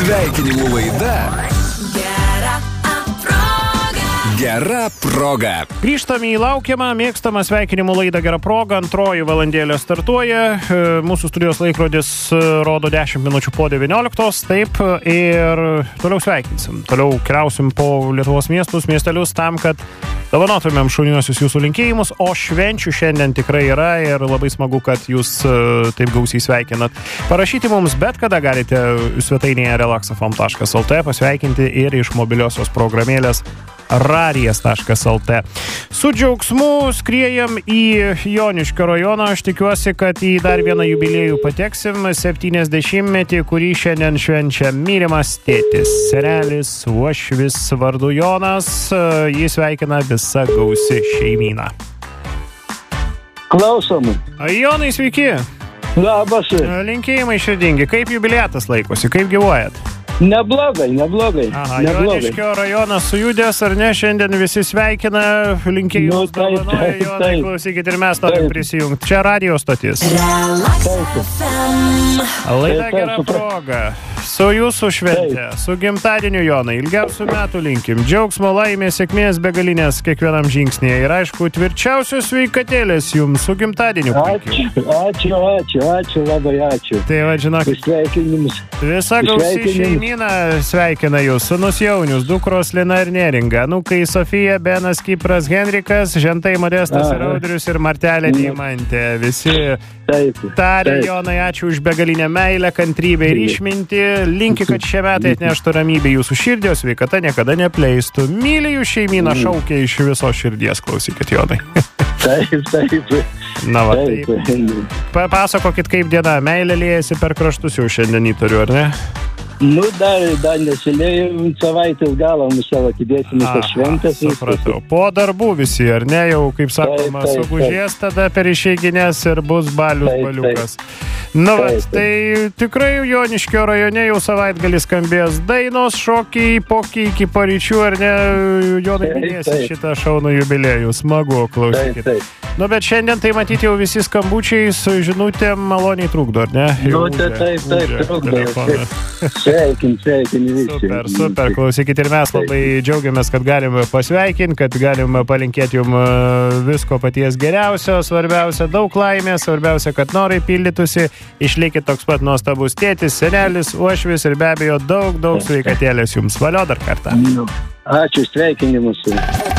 Sveikinimų laida Gera proga. Grįžtame į laukiamą, mėgstamą sveikinimų laidą Gera proga. Antroji valandėlė startuoja. Mūsų studijos laikrodis rodo 10 minučių po 19. Taip, ir toliau sveikinsim. Toliau keliausim po Lietuvos miestus, miestelius tam, kad dovanotumėm šauniuosius jūsų linkėjimus. O švenčių šiandien tikrai yra ir labai smagu, kad jūs taip gausiai sveikinat. Parašyti mums bet kada galite svetainėje relaxafm.lt, pasveikinti ir iš mobiliosios programėlės radijas.lt. Su džiaugsmu skriejam į Joniškio rajoną. Aš tikiuosi, kad į dar vieną jubiliejų pateksim. 70-metį, kurį šiandien švenčia mylimas tėtis, senelis Uošvis vardu Jonas. Jį sveikina visa gausi šeimyna. Klausom. Jonai, sveiki. Labas. Linkėjimai širdingi. Kaip jubiliatas laikosi? Kaip gyvuojat? Neblogai. Aha, Joniškio rajonas sujudęs, ar ne? Šiandien visi sveikina, linkėjimus dovanoja. Jonai, klausykit, ir mes norim prisijungti. Čia radio stotis. Laida Gera proga. Su jūsų šventė, su gimtadieniu, Jonai. Ilgiausių metų linkim. Džiaugsmo, laimės, sėkmės begalinės kiekvienam žingsnėje. Ir aišku, tvirčiausios sveikatėlės jums su gimtadieniu. Ačiū, labai ačiū. Tai va, žinok, sveikinimus. Visa gausi šeimyna sveikina jūs. Sūnus Jaunius, dukros Lina ir Neringa, anūkai Sofija, Benas, Kipras, Henrikas, žentai Modestas ir Audrius ir Martelė Deimantė. Visi tarė, Jonai, ačiū už begalinę meilę, kantrybę ir išmintį. Linki, kad šie metai atneštų ramybę jūsų širdį, sveikata niekada nepleistų. Myli jų šeimyną, šaukia iš viso širdies, klausykit, Jonai. Taip. Na va, taip. Papasakokit, kaip diena, meilė liejasi per kraštus jau šiandien įtariu, ar ne? Nu, dar nesilėjau, savaitės galą savo atidėsime tas šventės. Supratau. Po darbų visi, ar ne, jau, kaip sakoma, sugužės tada per išeiginės ir bus baliukas. Nu, tai tikrai Joniškio rajone jau savaitgalį skambės dainos, šokiai, pokiai iki paryčių, ar ne, Jonai, minėsi šitą šaunų jubiliejų. Smagu, klausykit. Nu, bet šiandien tai matyti jau visi skambučiai su žinutėm maloniai trukdo, ar ne? Nu, taip, trukdo. Sveikin visi. Super, klausykit, ir mes labai džiaugiamės, kad galime pasveikinti, kad galime palinkėti jums visko paties geriausio, svarbiausia daug laimės, svarbiausia, kad norai pildytųsi, išlikit toks pat nuostabus tėtis, senelis, Uošvis ir be abejo daug sveikatėlės jums. Valio dar kartą. Ačiū, sveikinimus.